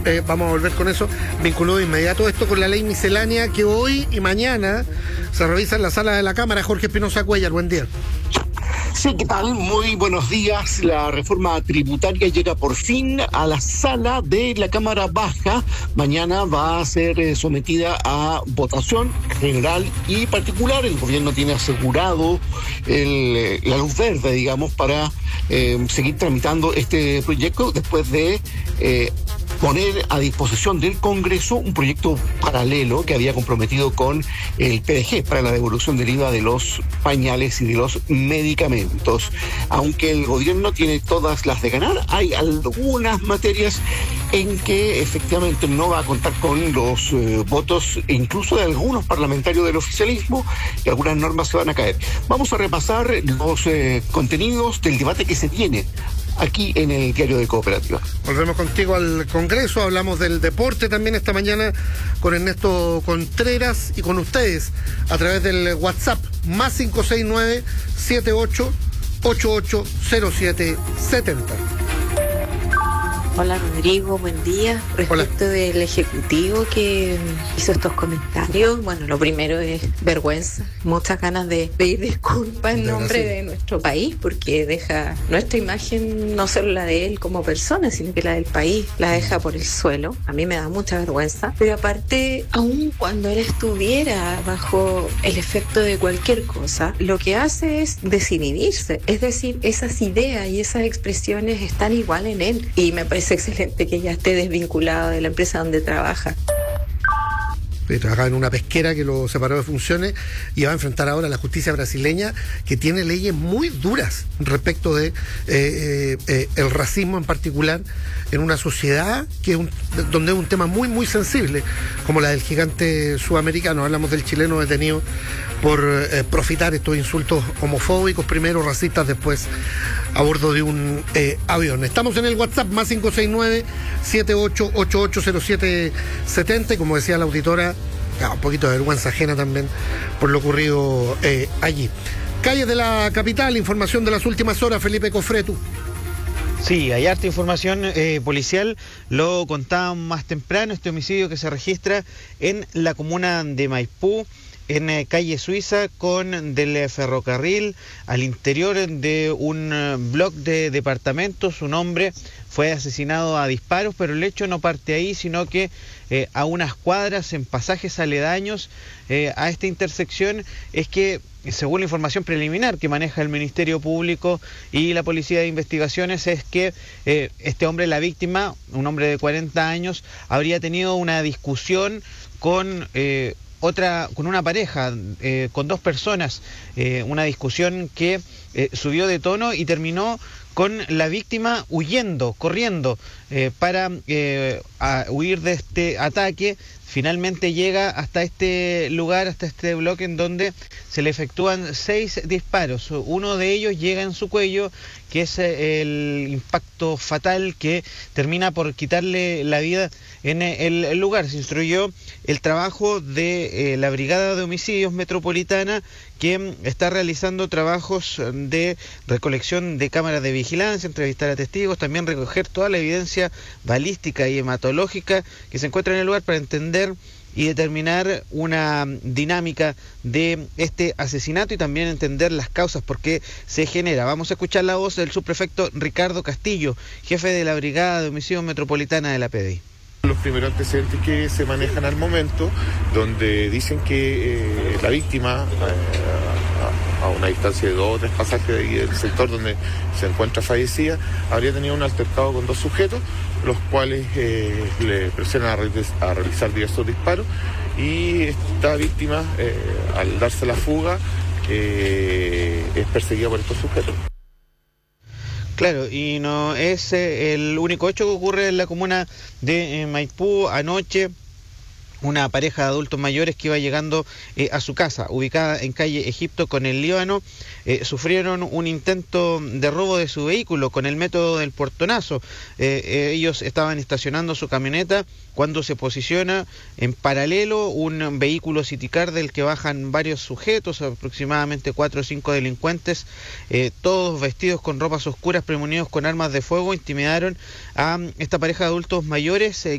vamos a volver con eso, vinculado de inmediato esto con la ley miscelánea que hoy y mañana se revisa en la sala de la Cámara. Jorge Espinosa Cuellar, buen día. Sí, ¿qué tal? Muy buenos días. La reforma tributaria llega por fin a la sala de la Cámara Baja. Mañana va a ser sometida a votación general y particular. El gobierno tiene asegurado la luz verde, digamos, para seguir tramitando este proyecto después de poner a disposición del Congreso un proyecto paralelo que había comprometido con el PDG para la devolución del IVA de los pañales y de los medicamentos. Aunque el gobierno tiene todas las de ganar, hay algunas materias en que efectivamente no va a contar con los votos incluso de algunos parlamentarios del oficialismo, y algunas normas se van a caer. Vamos a repasar los contenidos del debate que se tiene aquí en el Diario de Cooperativa. Volvemos contigo al Congreso, hablamos del deporte también esta mañana con Ernesto Contreras y con ustedes a través del WhatsApp más 569-7888-0770. Hola Rodrigo, buen día. Respecto del Ejecutivo que hizo estos comentarios, bueno, lo primero es vergüenza, muchas ganas de pedir disculpas en nombre de nuestro país, porque deja nuestra imagen, no solo la de él como persona, sino que la del país, la deja por el suelo. A mí me da mucha vergüenza, pero aparte, aun cuando él estuviera bajo el efecto de cualquier cosa, lo que hace es desinhibirse, es decir, esas ideas y esas expresiones están igual en él, y me parece excelente que ya esté desvinculado de la empresa donde trabaja. Trabajaba en una pesquera que lo separó de funciones y va a enfrentar ahora a la justicia brasileña, que tiene leyes muy duras respecto de el racismo en particular en una sociedad donde es un tema muy muy sensible, como la del gigante sudamericano. Hablamos del chileno detenido por profitar estos insultos homofóbicos, primero racistas, después a bordo de un avión. Estamos en el WhatsApp más 569-7888-0770 y como decía la auditora, un poquito de vergüenza ajena también por lo ocurrido allí. Calles de la capital, información de las últimas horas, Felipe Cofretu. Sí, hay harta información policial, lo contábamos más temprano, este homicidio que se registra en la comuna de Maipú, en calle Suiza con del ferrocarril, al interior de un bloque de departamentos. Un hombre fue asesinado a disparos, pero el hecho no parte ahí, sino que a unas cuadras, en pasajes aledaños a esta intersección, es que, según la información preliminar que maneja el Ministerio Público y la Policía de Investigaciones, es que este hombre, la víctima, un hombre de 40 años, habría tenido una discusión con una pareja, con dos personas, una discusión que subió de tono y terminó con la víctima huyendo, corriendo, para huir de este ataque. Finalmente llega hasta este lugar, hasta este bloque en donde se le efectúan 6 disparos. Uno de ellos llega en su cuello, que es el impacto fatal que termina por quitarle la vida en el lugar. Se instruyó el trabajo de la Brigada de Homicidios Metropolitana, que está realizando trabajos de recolección de cámaras de vigilancia, entrevistar a testigos, también recoger toda la evidencia balística y hematológica que se encuentra en el lugar para entender y determinar una dinámica de este asesinato y también entender las causas por qué se genera. Vamos a escuchar la voz del subprefecto Ricardo Castillo, jefe de la Brigada de Homicidios Metropolitana de la PDI. Los primeros antecedentes que se manejan al momento, donde dicen que la víctima, a una distancia de 2 o 3 pasajes del sector donde se encuentra fallecida, habría tenido un altercado con 2 sujetos, los cuales le presionan a realizar diversos disparos, y esta víctima, al darse la fuga, es perseguida por estos sujetos. Claro, y no es el único hecho que ocurre en la comuna de Maipú. Anoche, una pareja de adultos mayores que iba llegando a su casa, ubicada en calle Egipto con el Líbano, sufrieron un intento de robo de su vehículo con el método del portonazo. Ellos estaban estacionando su camioneta cuando se posiciona en paralelo un vehículo Citicar del que bajan varios sujetos, aproximadamente 4 o 5 delincuentes, todos vestidos con ropas oscuras, premunidos con armas de fuego. Intimidaron a esta pareja de adultos mayores,